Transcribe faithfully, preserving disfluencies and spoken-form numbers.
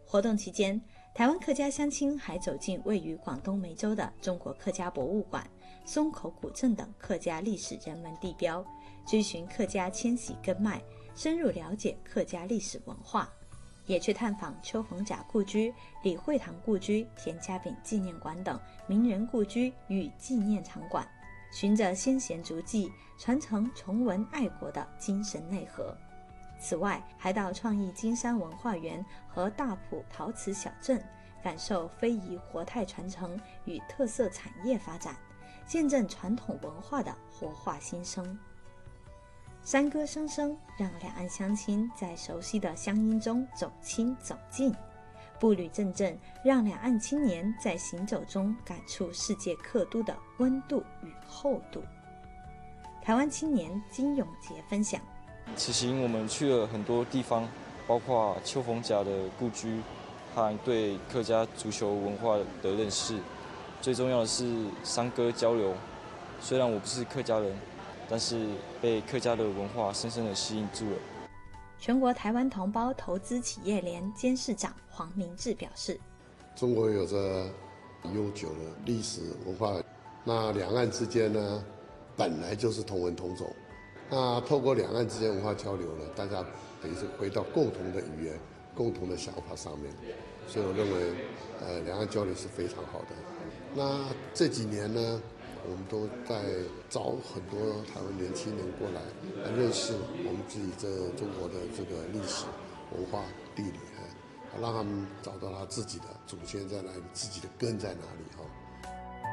活动期间，台湾客家乡亲还走进位于广东梅州的中国客家博物馆、松口古镇等客家历史人文地标，追寻客家迁徙根脉，深入了解客家历史文化。也去探访丘逢甲故居、李惠堂故居、田家炳纪念馆等名人故居与纪念场馆，循着先贤足迹，传承崇文爱国的精神内核。此外，还到创意金山文化园和大埔陶瓷小镇，感受非遗活态传承与特色产业发展，见证传统文化的活化新生。山歌声声，让两岸乡亲在熟悉的乡音中走亲走近；步履阵阵，让两岸青年在行走中感触世界客都的温度与厚度。台湾青年金永杰分享： 此行我们去了很多地方，包括丘逢甲的故居和对客家足球文化的认识。最重要的是山歌交流。虽然我不是客家人，但是被客家的文化深深地吸引住了。 全国台湾同胞投资企业联监事长黄明志表示： 中国有着悠久的历史文化，那两岸之间呢，本来就是同文同种。那透过两岸之间文化交流呢，大家等于是回到共同的语言、共同的想法上面，所以我认为，呃，两岸交流是非常好的。那这几年呢，我们都在找很多台湾年轻人过来，来认识我们自己这中国的这个历史、文化、地理啊，让他们找到他自己的祖先在哪里，自己的根在哪里哈。